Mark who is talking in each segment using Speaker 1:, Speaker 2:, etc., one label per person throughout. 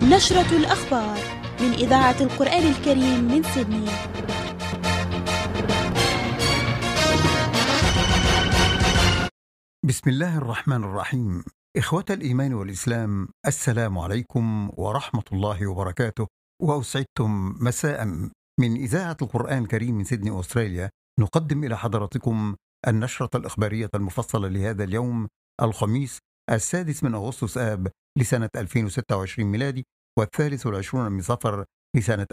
Speaker 1: نشرة الأخبار من إذاعة القرآن الكريم من سيدني.
Speaker 2: بسم الله الرحمن الرحيم. إخوة الإيمان والإسلام، السلام عليكم ورحمة الله وبركاته، وأسعدتم مساء من إذاعة القرآن الكريم من سيدني أستراليا. نقدم إلى حضراتكم النشرة الإخبارية المفصلة لهذا اليوم، الخميس 6 من أغسطس آب لسنة 2026 ميلادي، وال23 من صفر لسنة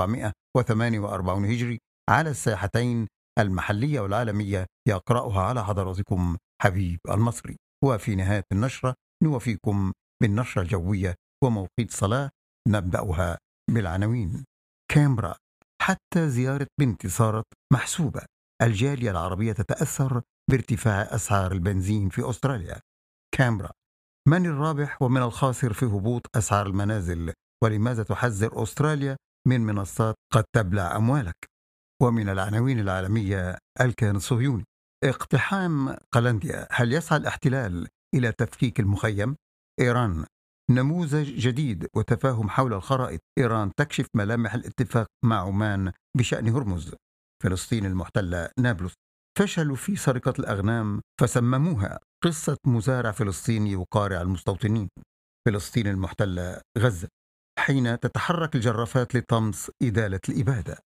Speaker 2: 1448 هجري، على الساحتين المحلية والعالمية. يقرأها على حضراتكم حبيب المصري. وفي نهاية النشرة نوفيكم بالنشرة الجوية وموقيت صلاة. نبدأها بالعناوين. كامبرا: حتى زيارة بنتي صارت محسوبة. الجالية العربية تتأثر بارتفاع أسعار البنزين في أستراليا. كامبرا: من الرابح ومن الخاسر في هبوط أسعار المنازل؟ ولماذا تحذر أستراليا من منصات قد تبلع أموالك؟ ومن العناوين العالمية، الكيان الصهيوني: اقتحام قلنديا، هل يسعى الاحتلال إلى تفكيك المخيم؟ إيران: نموذج جديد وتفاهم حول الخرائط. إيران تكشف ملامح الاتفاق مع عمان بشأن هرمز. فلسطين المحتلة نابلس: فشلوا في سرقة الأغنام فسمموها. قصة مزارع فلسطيني يقارع المستوطنين. فلسطين المحتلة غزة: حين تتحرك الجرافات لطمس إدالة الإبادة.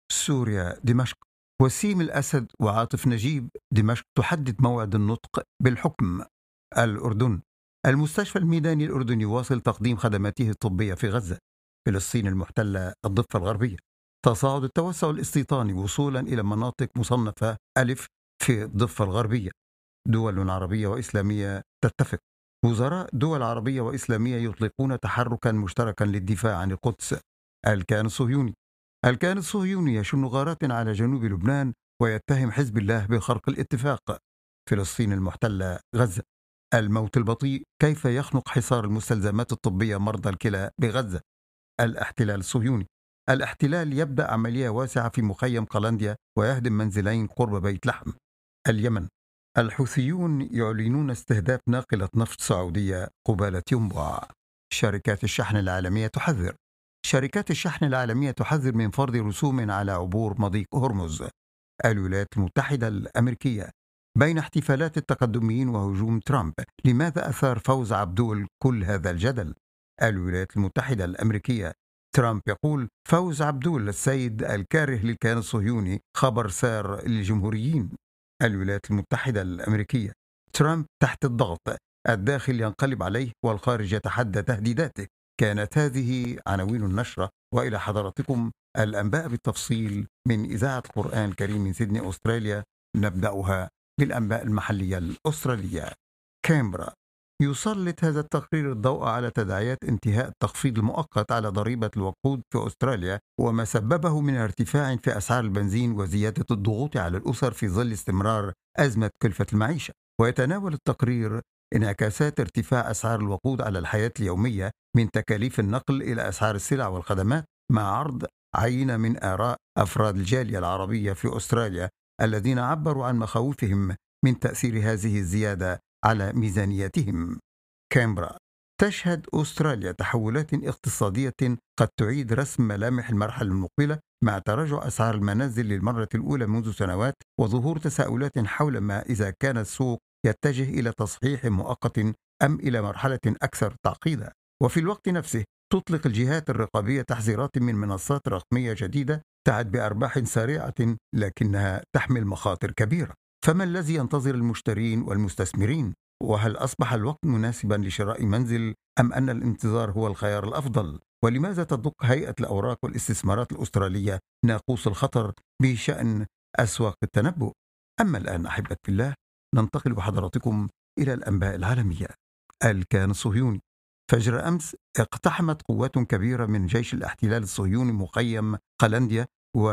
Speaker 2: سوريا دمشق: وسيم الأسد وعاطف نجيب. دمشق تحدد موعد النطق بالحكم. الأردن: المستشفى الميداني الأردني يواصل تقديم خدماته الطبية في غزة. فلسطين المحتلة الضفة الغربية: تصاعد التوسع الاستيطاني وصولا إلى مناطق مصنفة ألف في الضفة الغربية. دول عربية وإسلامية تتفق. وزراء دول عربية وإسلامية يطلقون تحركا مشتركا للدفاع عن القدس. الكيان الصهيوني: الكيان الصهيوني يشن غارات على جنوب لبنان ويتهم حزب الله بخرق الاتفاق. فلسطين المحتلة غزة: الموت البطيء، كيف يخنق حصار المستلزمات الطبية مرضى الكلى بغزة. الاحتلال الصهيوني: الاحتلال يبدأ عملية واسعة في مخيم قلنديا ويهدم منزلين قرب بيت لحم. اليمن: الحوثيون يعلنون استهداف ناقلة نفط سعودية قبالة ينبع. شركات الشحن العالمية تحذر. شركات الشحن العالمية تحذر من فرض رسوم على عبور مضيق هرمز. الولايات المتحدة الأمريكية: بين احتفالات التقدميين وهجوم ترامب، لماذا أثار فوز عبدول كل هذا الجدل؟ الولايات المتحدة الأمريكية: ترامب يقول فوز عبدول السيد الكاره للكيان الصهيوني خبر سار للجمهوريين. الولايات المتحدة الأمريكية: ترامب تحت الضغط، الداخل ينقلب عليه والخارج يتحدى تهديداته. كانت هذه عناوين النشرة، وإلى حضراتكم الأنباء بالتفصيل من إذاعة القرآن الكريم من سيدني أستراليا. نبدأها بالأنباء المحلية الأسترالية. كامبرا: يسلط هذا التقرير الضوء على تداعيات انتهاء التخفيض المؤقت على ضريبة الوقود في أستراليا وما سببه من ارتفاع في أسعار البنزين وزيادة الضغوط على الأسر في ظل استمرار أزمة كلفة المعيشة. ويتناول التقرير انعكاسات ارتفاع أسعار الوقود على الحياة اليومية، من تكاليف النقل إلى أسعار السلع والخدمات، مع عرض عينة من آراء أفراد الجالية العربية في أستراليا الذين عبروا عن مخاوفهم من تأثير هذه الزيادة على ميزانيتهم. كامبرا: تشهد أستراليا تحولات اقتصادية قد تعيد رسم ملامح المرحلة المقبلة، مع تراجع أسعار المنازل للمرة الأولى منذ سنوات، وظهور تساؤلات حول ما إذا كان السوق يتجه إلى تصحيح مؤقت أم إلى مرحلة أكثر تعقيدا. وفي الوقت نفسه تطلق الجهات الرقابية تحذيرات من منصات رقمية جديدة تعد بأرباح سريعة لكنها تحمل مخاطر كبيرة. فما الذي ينتظر المشترين والمستثمرين؟ وهل أصبح الوقت مناسبا لشراء منزل أم أن الانتظار هو الخيار الأفضل؟ ولماذا تدق هيئة الأوراق والاستثمارات الأسترالية ناقوس الخطر بشأن أسواق التنبؤ؟ أما الآن أحبة بالله، ننتقل بحضراتكم إلى الأنباء العالمية. الكيان الصهيوني: فجر أمس اقتحمت قوات كبيرة من جيش الاحتلال الصهيوني مخيم قلنديا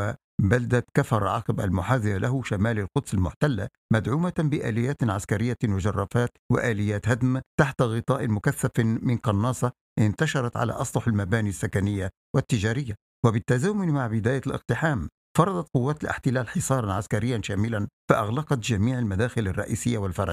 Speaker 2: وبلدة كفر عقب المحاذية له شمال القدس المحتلة، مدعومة بآليات عسكرية وجرافات وآليات هدم تحت غطاء مكثف من قناصة انتشرت على أسطح المباني السكنية والتجارية. وبالتزامن مع بداية الاقتحام فرضت قوات الاحتلال حصارا عسكريا شاملا، فأغلقت جميع المداخل الرئيسية والفرعية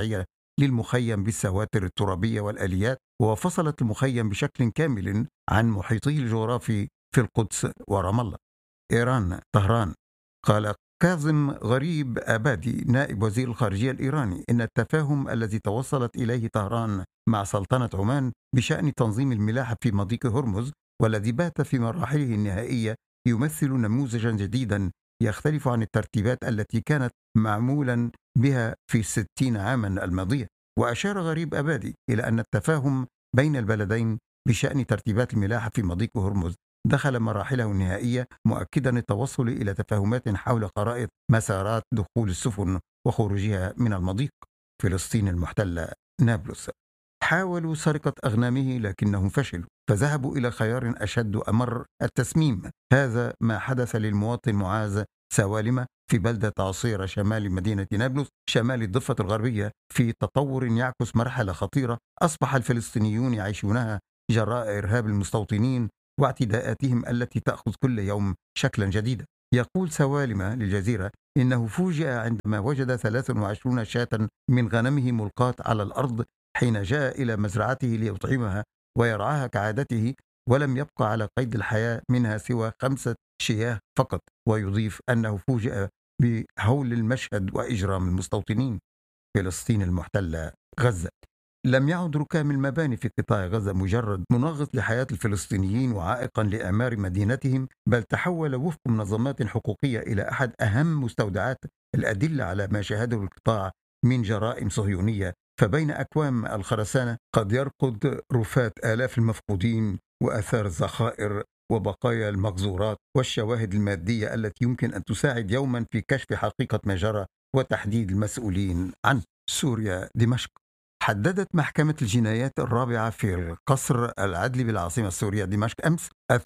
Speaker 2: للمخيم بالسواتر الترابية والآليات، وفصلت المخيم بشكل كامل عن محيطه الجغرافي في القدس ورام الله. إيران طهران. قال كاظم غريب آبادي نائب وزير الخارجية الإيراني إن التفاهم الذي توصلت إليه طهران مع سلطنة عمان بشأن تنظيم الملاحة في مضيق هرمز والذي بات في مراحله النهائية يمثل نموذجا جديدا يختلف عن الترتيبات التي كانت معمولا بها في 60 عاما الماضية. وأشار غريب أبادي إلى أن التفاهم بين البلدين بشأن ترتيبات الملاحة في مضيق هرمز دخل مراحله النهائية، مؤكدا التوصل إلى تفاهمات حول خرائط مسارات دخول السفن وخروجها من المضيق. فلسطين المحتلة نابلس. حاولوا سرقة أغنامه لكنهم فشلوا، فذهبوا إلى خيار أشد أمر: التسميم. هذا ما حدث للمواطن معاذ سوالمة في بلدة عصيرة شمال مدينة نابلس شمال الضفة الغربية، في تطور يعكس مرحلة خطيرة أصبح الفلسطينيون يعيشونها جراء إرهاب المستوطنين واعتداءاتهم التي تأخذ كل يوم شكلا جديدا. يقول سوالمة للجزيرة إنه فوجئ عندما وجد 23 شاة من غنمه ملقاة على الأرض حين جاء إلى مزرعته ليطعمها ويرعاها كعادته، ولم يبقى على قيد الحياة منها سوى 5 شياه فقط. ويضيف أنه فوجئ بهول المشهد وإجرام المستوطنين. فلسطين المحتلة غزة. لم يعد ركام المباني في قطاع غزة مجرد منغص لحياة الفلسطينيين وعائقا لإعمار مدينتهم، بل تحول وفق منظمات حقوقية إلى أحد أهم مستودعات الأدلة على ما شاهده القطاع من جرائم صهيونية. فبين أكوام الخرسانة قد يرقد رفات آلاف المفقودين وآثار الذخائر وبقايا المخزورات والشواهد المادية التي يمكن أن تساعد يوما في كشف حقيقة ما جرى وتحديد المسؤولين عنه. سوريا دمشق. حددت محكمة الجنايات الرابعة في القصر العدلي بالعاصمة السورية دمشق أمس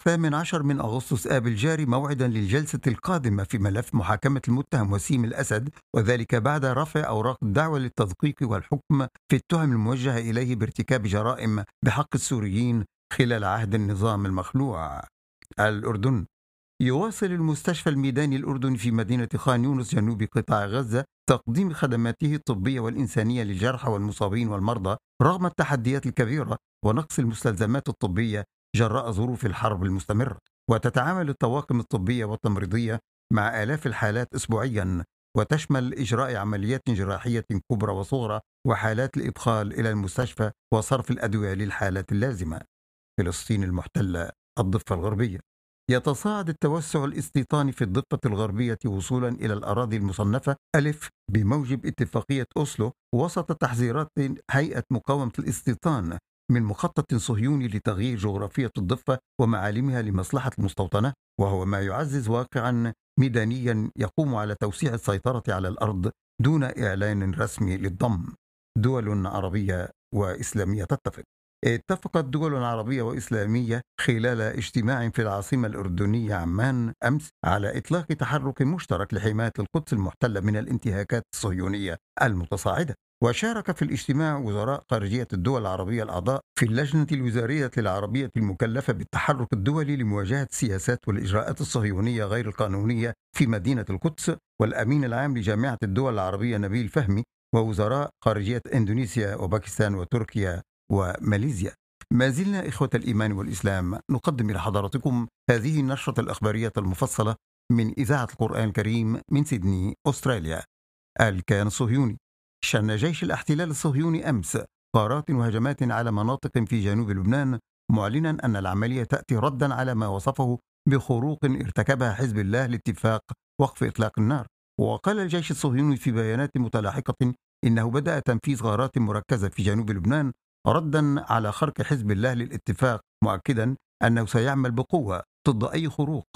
Speaker 2: 18 من أغسطس آب الجاري موعدا للجلسة القادمة في ملف محاكمة المتهم وسيم الأسد، وذلك بعد رفع أوراق الدعوة للتدقيق والحكم في التهم الموجهة إليه بارتكاب جرائم بحق السوريين خلال عهد النظام المخلوع. الأردن. يواصل المستشفى الميداني الأردني في مدينة خان يونس جنوب قطاع غزة تقديم خدماته الطبية والإنسانية للجرحى والمصابين والمرضى رغم التحديات الكبيرة ونقص المستلزمات الطبية جراء ظروف الحرب المستمرة. وتتعامل الطواقم الطبية والتمريضية مع آلاف الحالات أسبوعيا، وتشمل إجراء عمليات جراحية كبرى وصغرى وحالات الإدخال إلى المستشفى وصرف الأدوية للحالات اللازمة. فلسطين المحتلة الضفة الغربية. يتصاعد التوسع الاستيطاني في الضفة الغربية وصولا إلى الأراضي المصنفة ألف بموجب اتفاقية أوسلو، وسط تحذيرات هيئة مقاومة الاستيطان من مخطط صهيوني لتغيير جغرافية الضفة ومعالمها لمصلحة المستوطنة، وهو ما يعزز واقعا ميدانيا يقوم على توسيع السيطرة على الأرض دون إعلان رسمي للضم. دول عربية وإسلامية تتفق. اتفقت دول عربية وإسلامية خلال اجتماع في العاصمة الأردنية عمان أمس على إطلاق تحرك مشترك لحماية القدس المحتلة من الانتهاكات الصهيونية المتصاعدة. وشارك في الاجتماع وزراء خارجية الدول العربية الأعضاء في اللجنة الوزارية العربية المكلفة بالتحرك الدولي لمواجهة السياسات والإجراءات الصهيونية غير القانونية في مدينة القدس، والأمين العام لجامعة الدول العربية نبيل فهمي، ووزراء خارجية إندونيسيا وباكستان وتركيا وماليزيا. ما زلنا إخوة الإيمان والإسلام نقدم إلى حضراتكم هذه النشرة الأخبارية المفصلة من إذاعة القرآن الكريم من سيدني أستراليا. الكيان الصهيوني. شن جيش الاحتلال الصهيوني أمس غارات وهجمات على مناطق في جنوب لبنان، معلنا أن العملية تأتي ردا على ما وصفه بخروق ارتكبها حزب الله لاتفاق وقف إطلاق النار. وقال الجيش الصهيوني في بيانات متلاحقة إنه بدأ تنفيذ غارات مركزة في جنوب لبنان ردا على خرق حزب الله للاتفاق، مؤكدا أنه سيعمل بقوة ضد أي خروق.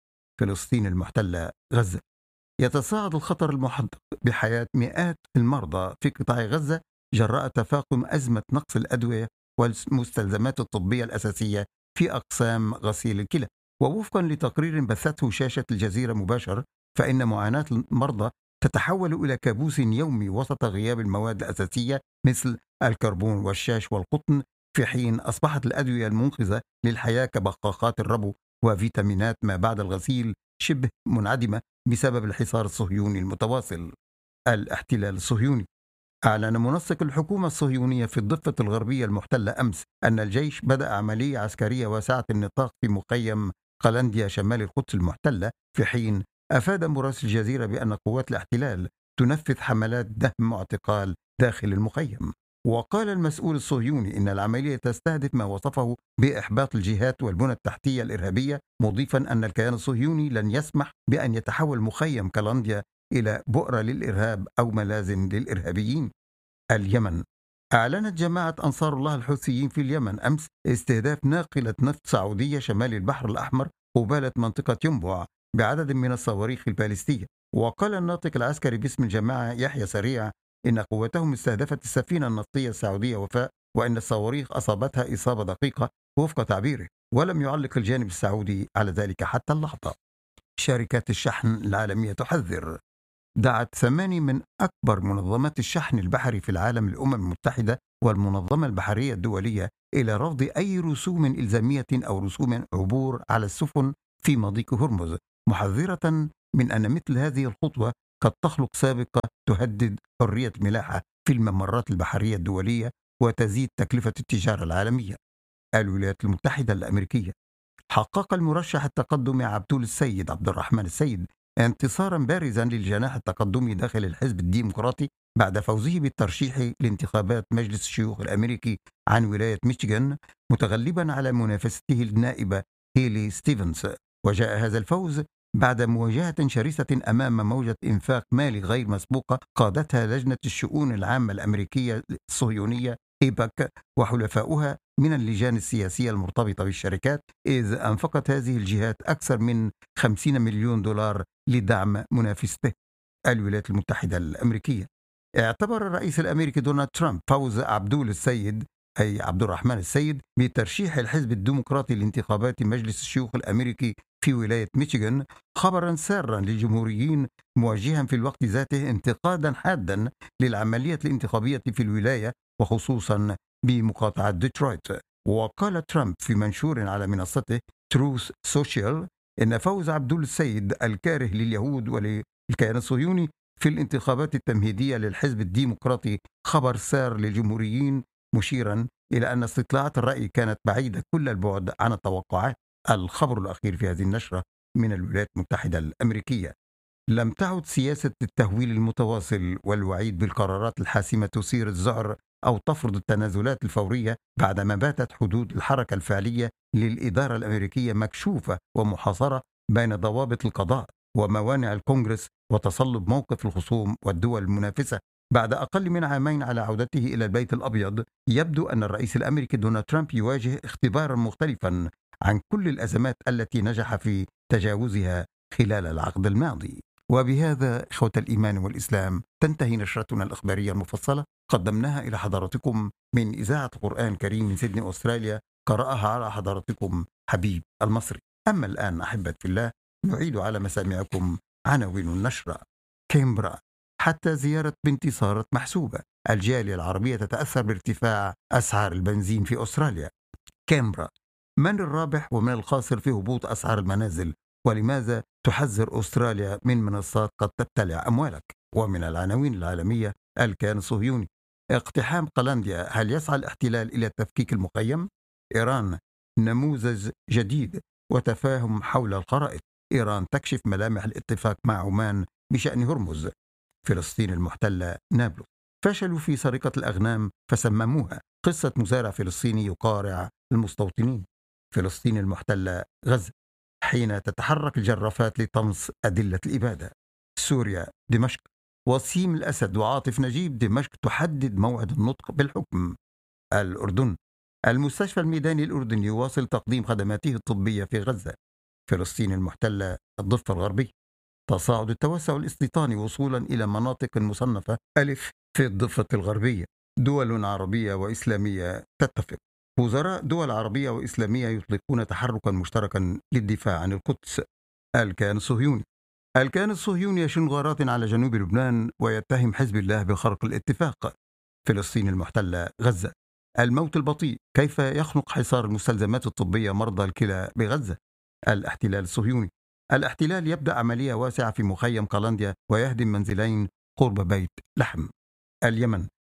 Speaker 2: فلسطين المحتلة غزة. يتصاعد الخطر المحدق بحياة مئات المرضى في قطاع غزة جراء تفاقم أزمة نقص الأدوية والمستلزمات الطبية الأساسية في أقسام غسيل الكلى. ووفقا لتقرير بثته شاشة الجزيرة مباشر، فإن معاناة المرضى تتحول إلى كابوس يومي وسط غياب المواد الأساسية مثل الكربون والشاش والقطن، في حين أصبحت الأدوية المنقذة للحياة كبقاقات الربو وفيتامينات ما بعد الغسيل شبه منعدمة بسبب الحصار الصهيوني المتواصل. الاحتلال الصهيوني. أعلن منسق الحكومة الصهيونية في الضفة الغربية المحتلة أمس أن الجيش بدأ عملية عسكرية واسعة النطاق في مخيم قلنديا شمال القدس المحتلة، في حين أفاد مراسل الجزيرة بأن قوات الاحتلال تنفذ حملات دهم واعتقال داخل المخيم. وقال المسؤول الصهيوني إن العملية تستهدف ما وصفه بإحباط الجهات والبنى التحتية الإرهابية، مضيفا أن الكيان الصهيوني لن يسمح بأن يتحول مخيم قلنديا إلى بؤرة للإرهاب أو ملاذ للإرهابيين. اليمن. أعلنت جماعة أنصار الله الحوثيين في اليمن أمس استهداف ناقلة نفط سعودية شمال البحر الأحمر قبالة منطقة ينبع بعدد من الصواريخ البالستية. وقال الناطق العسكري باسم الجماعة يحيى سريع إن قوتهم استهدفت السفينة النفطية السعودية وفاء، وإن الصواريخ أصابتها إصابة دقيقة وفق تعبيره، ولم يعلق الجانب السعودي على ذلك حتى اللحظة. شركات الشحن العالمية تحذر. دعت 8 من أكبر منظمات الشحن البحري في العالم الأمم المتحدة والمنظمة البحرية الدولية إلى رفض أي رسوم إلزامية أو رسوم عبور على السفن في مضيق هرمز، محذرة من أن مثل هذه الخطوة قد تخلق سابقة تهدد حرية الملاحة في الممرات البحرية الدولية وتزيد تكلفة التجارة العالمية. الولايات المتحدة الأمريكية. حقق المرشح التقدمي عبد الرحمن السيد انتصارا بارزا للجناح التقدمي داخل الحزب الديمقراطي بعد فوزه بالترشيح لانتخابات مجلس الشيوخ الأمريكي عن ولاية ميشيغان، متغلبا على منافسته النائبة هيلي ستيفنز. وجاء هذا الفوز بعد مواجهة شرسة أمام موجة إنفاق مالي غير مسبوقة قادتها لجنة الشؤون العامة الأمريكية الصهيونية إيباك وحلفاؤها من اللجان السياسية المرتبطة بالشركات، إذ أنفقت هذه الجهات أكثر من 50 مليون دولار لدعم منافسته. الولايات المتحدة الأمريكية. اعتبر الرئيس الأمريكي دونالد ترامب فوز عبد الرحمن السيد بترشيح الحزب الديمقراطي لانتخابات مجلس الشيوخ الأمريكي في ولاية ميشيغان خبرا سارا للجمهوريين، موجها في الوقت ذاته انتقادا حادا للعملية الانتخابية في الولاية وخصوصا بمقاطعة ديترويت. وقال ترامب في منشور على منصته تروث سوشيال إن فوز عبد السيد الكاره لليهود وللكيان الصهيوني في الانتخابات التمهيدية للحزب الديمقراطي خبر سار للجمهوريين، مشيرا إلى أن استطلاعات الرأي كانت بعيدة كل البعد عن التوقعات. الخبر الأخير في هذه النشرة من الولايات المتحدة الأمريكية. لم تعد سياسة التهويل المتواصل والوعيد بالقرارات الحاسمة تثير الذعر أو تفرض التنازلات الفورية بعدما باتت حدود الحركة الفعلية للإدارة الأمريكية مكشوفة ومحاصرة بين ضوابط القضاء وموانع الكونغرس وتصلب موقف الخصوم والدول المنافسة. بعد أقل من عامين على عودته إلى البيت الأبيض، يبدو أن الرئيس الأمريكي دونالد ترامب يواجه اختبارا مختلفا عن كل الأزمات التي نجح في تجاوزها خلال العقد الماضي. وبهذا إخوة الإيمان والإسلام تنتهي نشرتنا الإخبارية المفصلة، قدمناها إلى حضراتكم من إذاعة القرآن الكريم من سيدني أستراليا، قرأها على حضراتكم حبيب المصري. أما الآن أحبة في الله نعيد على مسامعكم عناوين النشرة. كامبرا. حتى زيارة بنتي صارت محسوبة، الجالية العربية تتأثر بارتفاع أسعار البنزين في أستراليا. كامبرا. من الرابح ومن الخاسر في هبوط أسعار المنازل؟ ولماذا تحذر أستراليا من منصات قد تبتلع أموالك؟ ومن العناوين العالمية، الكيان الصهيوني. اقتحام قلنديا، هل يسعى الاحتلال إلى تفكيك المخيم؟ إيران. نموذج جديد وتفاهم حول الخرائط، إيران تكشف ملامح الاتفاق مع عمان بشأن هرمز. فلسطين المحتلة نابلس. فشلوا في سرقة الأغنام فسمموها، قصة مزارع فلسطيني يقارع المستوطنين. فلسطين المحتلة غزة، حين تتحرك الجرافات لطمس أدلة الإبادة. سوريا. دمشق. وسيم الأسد وعاطف نجيب، دمشق تحدد موعد النطق بالحكم. الأردن. المستشفى الميداني الأردني يواصل تقديم خدماته الطبية في غزة. فلسطين المحتلة الضفة الغربية. تصاعد التوسع الاستيطاني وصولا إلى مناطق مصنفة ألف في الضفة الغربية. دول عربية وإسلامية تتفق. وزراء دول عربية وإسلامية يطلقون تحركا مشتركا للدفاع عن القدس. الكيان الصهيوني. الكيان الصهيوني يشن غارات على جنوب لبنان ويتهم حزب الله بخرق الاتفاق. فلسطين المحتلة غزة. الموت البطيء، كيف يخنق حصار المستلزمات الطبية مرضى الكلى بغزة. الاحتلال الصهيوني. الاحتلال يبدأ عملية واسعة في مخيم قلنديا ويهدم منزلين قرب بيت لحم. اليمن.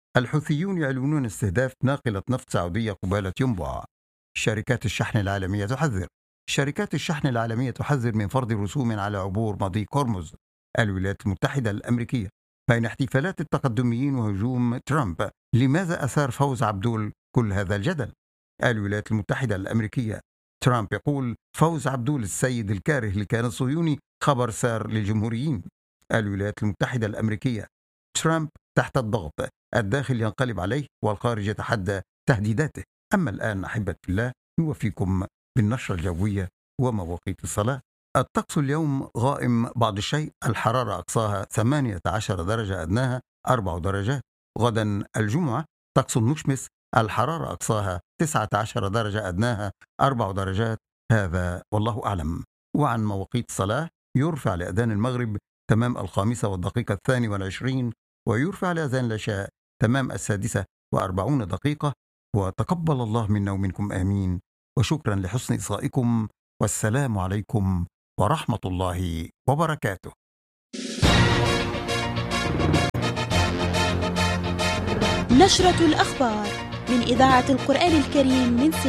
Speaker 2: الحوثيون يعلنون استهداف ناقلة نفط سعودية قبالة ينبع. شركات الشحن العالمية تحذر. شركات الشحن العالمية تحذر من فرض رسوم على عبور مضيق هرمز. الولايات المتحدة الأمريكية بين احتفالات التقدميين وهجوم ترامب. لماذا أثار فوز عبدول كل هذا الجدل؟ الولايات المتحدة الأمريكية. ترامب يقول فوز عبدول السيد الكاره لكيان الصهيوني خبر سار للجمهوريين. الولايات المتحدة الأمريكية. ترامب تحت الضغط، الداخل ينقلب عليه والخارج يتحدى تهديداته. أما الآن أحبة الله نوفيكم بالنشرة الجوية ومواقيت الصلاة. الطقس اليوم غائم بعض الشيء، الحرارة أقصاها 18 درجة، أدناها 4 درجات. غدا الجمعة طقس مشمس، الحرارة أقصاها 19 درجة، أدناها 4 درجات. هذا والله أعلم. وعن مواقيت الصلاة، يرفع لأذان المغرب تمام 5:22، ويرفع لأذان العشاء تمام 6:40. وتقبل الله منا ومنكم آمين. وشكرا لحسن إصغائكم، والسلام عليكم ورحمة الله وبركاته.
Speaker 1: نشرة الأخبار من إذاعة القرآن الكريم من